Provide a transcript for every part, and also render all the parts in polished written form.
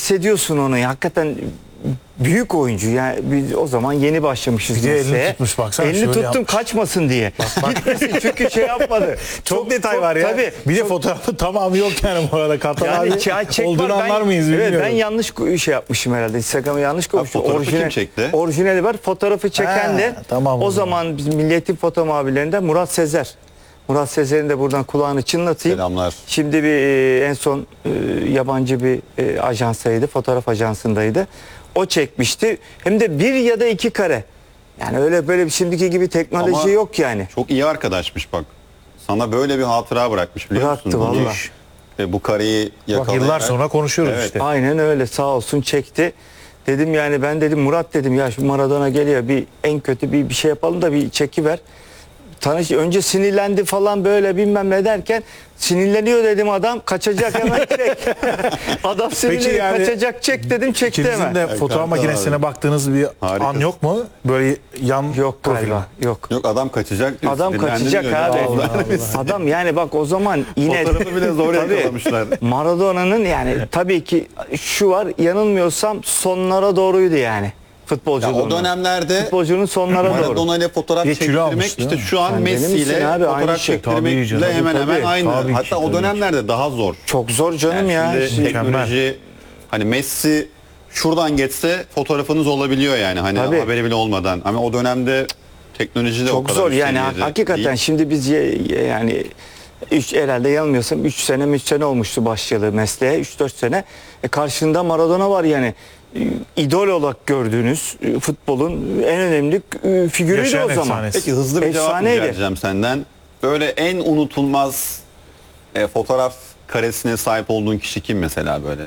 hissediyorsun onu. Hakikaten büyük oyuncu. Yani biz o zaman yeni başlamışız. Bir de elini mesleğe. tutmuş, baksana Elini şöyle tuttum yapmış. kaçmasın diye. Gitmesin çünkü şey yapmadı. Çok detay var ya. Tabii. Bir de fotoğrafın tamamı yok yani bu arada. Kartal Yani abi çek olduğunu var. anlar mıyız bilmiyorum. Evet, ben yanlış şey yapmışım herhalde. Instagram'ı yanlış koymuşum. fotoğrafı kim çekti? Orijinali var. Fotoğrafı çeken Ha, de tamam o o zaman. zaman bizim Milliyetin foto muhabirlerinden Murat Sezer. Murat Sezer'in de buradan kulağını çınlatayım. Selamlar. Şimdi en son yabancı bir ajansaydı, fotoğraf ajansındaydı. O çekmişti. Hem de 1 ya da 2 kare. Yani öyle böyle şimdiki gibi teknoloji Ama yok yani. Çok iyi arkadaşmış bak. Sana böyle bir hatıra bırakmış biliyor Bıraktı musun? valla. Bu kareyi Bak yakalayarak. yıllar sonra konuşuyoruz Evet. işte. Aynen öyle, sağ olsun çekti. Dedim yani ben dedim Murat dedim ya şu Maradona geliyor bir en kötü bir şey yapalım da bir çekiver. Önce sinirlendi falan böyle bilmem ne derken sinirleniyor dedim adam kaçacak hemen çek. Adam sinirleniyor yani kaçacak çek dedim çekti İkinizin hemen. de fotoğraf Kartal makinesine abi. baktığınız bir Harika. an yok mu? Böyle yan Yok profil. galiba yok. Yok adam kaçacak diyor. Adam sinirlendi kaçacak diyor. abi. Allah Allah. Adam yani bak o zaman yine Fotoğrafı bile zor Tabii, yakalamışlar. Maradona'nın yani tabii ki şu var yanılmıyorsam sonlara doğruydu yani Ya futbolculuğunun. o dönemlerde Futbolcunun sonlara doğru. Maradona ile fotoğraf Bir kilo çektirmek almıştı, işte değil mi? şu an Sen Messi deli misin ile abi? Aynı fotoğraf şey. Tabii çektirmekle canım. hemen Tabii, hemen aynı. tabii ki, Hatta o tabii dönemlerde daha zor. Çok zor canım Yani ya. şimdi teknoloji hani Messi şuradan geçse fotoğrafınız olabiliyor yani hani Tabii. haberi bile olmadan. Ama o dönemde teknoloji de o Çok kadar zor yani seviyede hakikaten değil. şimdi biz yani herhalde yanılmıyorsam 3 sene olmuştu başlayalı mesleğe 3-4 sene. Karşında Maradona var yani idol olarak gördüğünüz futbolun en önemli figürüydü Yaşayan o zaman. efsanesi. Peki hızlı bir cevap Efsaneydi. rica edeceğim senden. Böyle en unutulmaz fotoğraf karesine sahip olduğun kişi kim mesela böyle?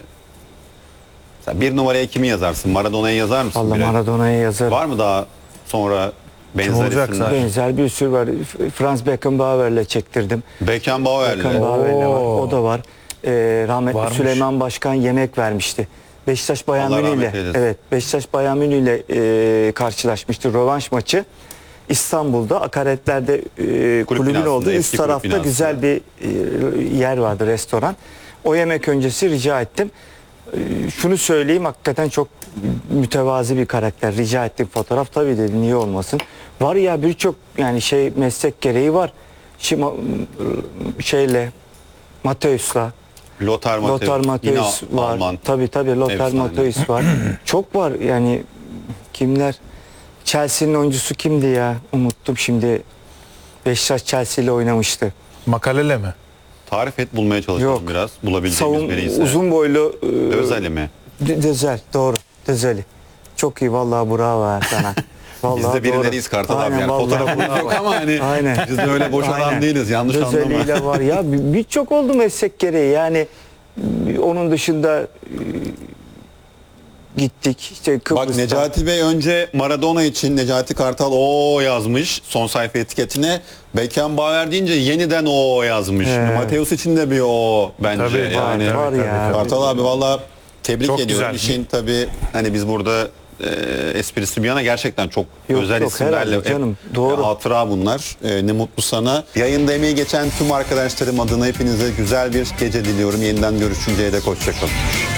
Mesela bir numaraya kimi yazarsın? Maradona'yı yazar mısın? Allah bile? Maradona'ya yazarım. Var mı daha sonra benzer olacak isimler? zaten? Benzer bir sürü var. Franz Beckenbauer'le çektirdim. Beckenbauer'le. Beckenbauer'le var. Oo. O da var. Rahmetli Varmış. Süleyman Başkan yemek vermişti. Beşiktaş Bayern Allah Münih rahmet ile eylesin. evet Beşiktaş Bayern Münih ile karşılaşmıştı rövanş maçı. İstanbul'da Akaretler'de kulübün binasında, olduğu eski üst kulüp tarafta binasında. güzel bir yer vardı, restoran. O yemek öncesi rica ettim. Şunu söyleyeyim hakikaten çok mütevazi bir karakter. Rica ettim fotoğraf tabii dedi niye olmasın. Var ya birçok yani meslek gereği var. Şimdi Matthäus'la Lothar Lothar Matthäus. Matthäus Yine var. Alman. Tabii Lothar Efsane. Matthäus var. Çok var yani kimler? Chelsea'nin oyuncusu kimdi ya? Unuttum şimdi. Beşiktaş Chelsea ile oynamıştı. Makalele mi? Tarif et bulmaya çalışalım Yok. biraz. Bulabileceğimiz biri ise. Uzun boylu Özeli mi? Dezel doğru. Dezeli. Çok iyi vallahi bravo ya sana. Vallahi Biz de doğru. birileriyiz Kartal abi. Aynen, Yani vallahi fotoğrafımız bravo. yok ama hani Aynen. biz de öyle boş adam Aynen. değiliz. Yanlış anlama. Dezeli'yle var ya birçok oldu meslek gereği yani onun dışında gittik işte Kıbrıs'ta. Bak Necati Bey önce Maradona için Necati Kartal o yazmış son sayfa etiketine. Beckenbauer deyince yeniden o yazmış. Matthäus için de bir o bence. Tabii, yani. var ya. Kartal abi valla tebrik Çok ediyorum. güzel. İşin tabii hani biz burada esprisi bir yana gerçekten çok Yok, özel yok, isimlerle herhalde canım, doğru. hatıra bunlar. Ne mutlu sana. Yayında emeği geçen tüm arkadaşlarım adına hepinize güzel bir gece diliyorum. Yeniden görüşünceye dek hoşçakalın.